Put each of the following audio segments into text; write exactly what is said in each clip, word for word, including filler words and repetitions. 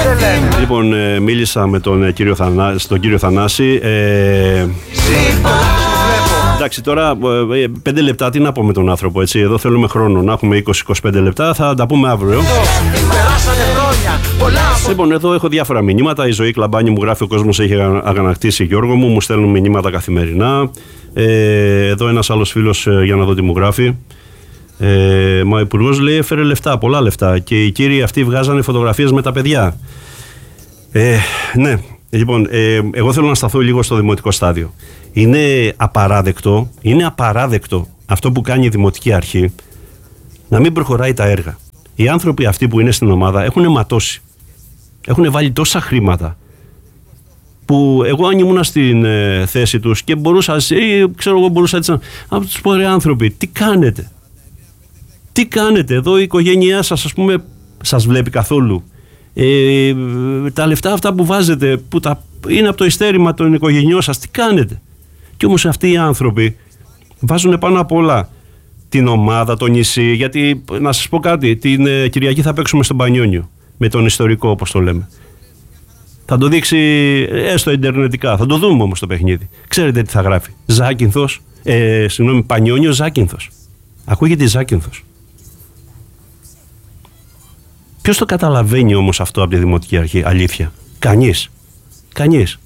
Λοιπόν, ε, μίλησα με τον, ε, κύριο Θανά, τον κύριο Θανάση. Ε, εντάξει, τώρα ε, πέντε λεπτά τι να πω με τον άνθρωπο, έτσι. Εδώ θέλουμε χρόνο, να έχουμε είκοσι με είκοσι πέντε λεπτά, θα τα πούμε αύριο. Λοιπόν, εδώ έχω διάφορα μηνύματα. Η Ζωή Κλαμπάνη μου γράφει: ο κόσμος έχει αγανακτήσει, Γιώργο μου. Μου στέλνουν μηνύματα καθημερινά. Ε, εδώ ένας άλλος φίλος, ε, για να δω τι μου γράφει. Ε, μα ο υπουργός λέει έφερε λεφτά, πολλά λεφτά. Και οι κύριοι αυτοί βγάζανε φωτογραφίες με τα παιδιά. Ε, ναι, λοιπόν, ε, εγώ θέλω να σταθώ λίγο στο δημοτικό στάδιο. Είναι απαράδεκτο, είναι απαράδεκτο αυτό που κάνει η Δημοτική Αρχή, να μην προχωράει τα έργα. Οι άνθρωποι αυτοί που είναι στην ομάδα έχουν ματώσει. Έχουν βάλει τόσα χρήματα που εγώ αν ήμουν στην ε, θέση τους και μπορούσα, ή, ξέρω εγώ μπορούσα έτσι να, να τους πω ρε άνθρωποι, τι κάνετε. Τι κάνετε εδώ, η οικογένειά σας, ας πούμε, σας βλέπει καθόλου. Ε, τα λεφτά αυτά που βάζετε, που τα, είναι από το ειστέρημα των οικογενειών σας, τι κάνετε. Και όμως αυτοί οι άνθρωποι βάζουν πάνω απ' όλα την ομάδα, το νησί, γιατί να σας πω κάτι, την ε, Κυριακή θα παίξουμε στον Πανιόνιο, με τον ιστορικό όπως το λέμε. Θα το δείξει έστω ιντερνετικά, θα το δούμε όμως το παιχνίδι. Ξέρετε τι θα γράφει, Ζάκυνθος, ε, συγγνώμη, Πανιόνιο Ζάκυνθος. Ακούγεται Ζάκυνθος. Ποιος το καταλαβαίνει όμως αυτό από τη Δημοτική Αρχή, αλήθεια? Κανείς. Κανείς.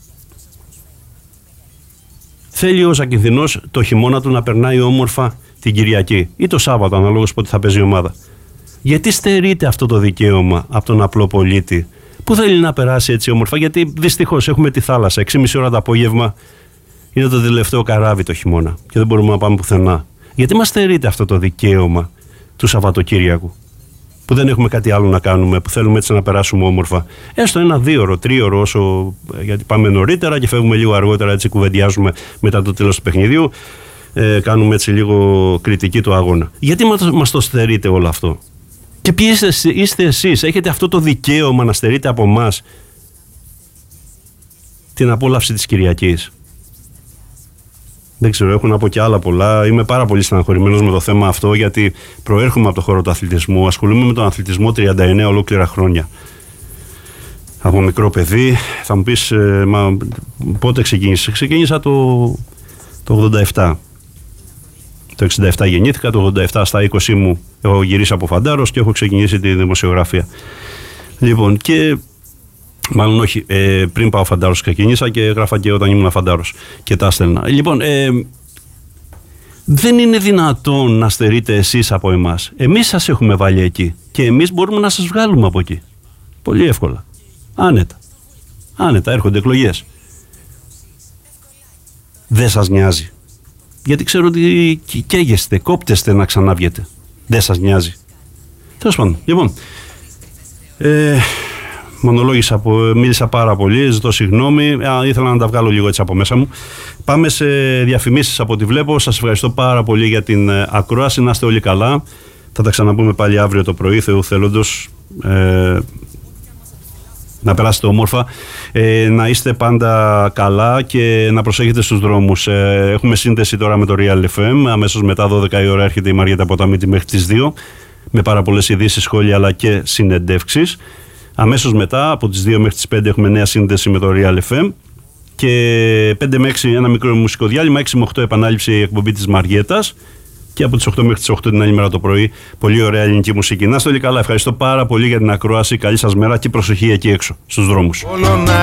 Θέλει ο Ζακυνθινός το χειμώνα του να περνάει όμορφα την Κυριακή ή το Σάββατο, αναλόγως πότε θα παίζει η ομάδα. Γιατί στερείται αυτό το δικαίωμα από τον απλό πολίτη που θέλει να περάσει έτσι όμορφα? Γιατί δυστυχώς έχουμε τη θάλασσα, έξι και μισή ώρα το απόγευμα είναι το τελευταίο καράβι το χειμώνα και δεν μπορούμε να πάμε πουθενά. Γιατί μας στερείται αυτό το δικαίωμα του Σαββατοκύριακου, που δεν έχουμε κάτι άλλο να κάνουμε, που θέλουμε έτσι να περάσουμε όμορφα? Έστω ένα δίωρο, τρίωρο, όσο, γιατί πάμε νωρίτερα και φεύγουμε λίγο αργότερα, έτσι κουβεντιάζουμε μετά το τέλος του παιχνιδιού, ε, κάνουμε έτσι λίγο κριτική του αγώνα. Γιατί μας το στερείτε όλο αυτό? Και ποιοι είστε, είστε εσείς, έχετε αυτό το δικαίωμα να στερείτε από εμάς την απόλαυση της Κυριακής? Δεν ξέρω, έχω να πω και άλλα πολλά. Είμαι πάρα πολύ στεναχωρημένος με το θέμα αυτό, γιατί προέρχομαι από το χώρο του αθλητισμού. Ασχολούμαι με τον αθλητισμό τριάντα εννέα ολόκληρα χρόνια. Από μικρό παιδί. Θα μου πεις, ε, μα πότε ξεκίνησα? Ξεκίνησα το, το ογδόντα επτά. Το εξήντα επτά γεννήθηκα, το ογδόντα επτά στα είκοσι μου έχω γυρίσει από φαντάρος και έχω ξεκινήσει τη δημοσιογραφία. Λοιπόν, και μάλλον όχι, ε, πριν πάω φαντάρος ξεκίνησα και έγραφα και όταν ήμουν φαντάρος και τα έστελνα. Λοιπόν, ε, δεν είναι δυνατόν να στερείτε εσείς από εμάς. Εμείς σας έχουμε βάλει εκεί και εμείς μπορούμε να σας βγάλουμε από εκεί. Πολύ εύκολα. Άνετα. Άνετα, έρχονται εκλογές. Δεν σας νοιάζει. Γιατί ξέρω ότι καίγεστε, κόπτεστε να ξαναβγείτε. Δεν σας νοιάζει. Τέλος πάντων, λοιπόν, ε, μονολόγησα, μίλησα πάρα πολύ, ζητώ συγγνώμη, α, ήθελα να τα βγάλω λίγο έτσι από μέσα μου. Πάμε σε διαφημίσεις από ό,τι βλέπω. Σας ευχαριστώ πάρα πολύ για την ακρόαση, να είστε όλοι καλά. Θα τα ξαναπούμε πάλι αύριο το πρωί, Θεού θέλοντος. Ε, να περάσετε όμορφα, ε, να είστε πάντα καλά και να προσέχετε στους δρόμους. Ε, έχουμε σύνδεση τώρα με το Real εφ εμ, αμέσως μετά δώδεκα η ώρα έρχεται η Μαριέτα Ποταμίτη μέχρι τις δύο, με πάρα πολλές ειδήσεις, σχόλια αλλά και συνεντεύξεις. Αμέσως μετά, από τις δύο μέχρι τις πέντε, έχουμε νέα σύνδεση με το Real εφ εμ και πέντε με έξι ένα μικρό μουσικό διάλειμμα, έξι με οκτώ επανάληψη η εκπομπή της Μαριέτας και από τις οκτώ μέχρι τις οκτώ την άλλη μέρα το πρωί πολύ ωραία ελληνική μουσική. Να είστε όλοι καλά, ευχαριστώ πάρα πολύ για την ακρόαση, καλή σας μέρα και προσοχή εκεί έξω στους δρόμους.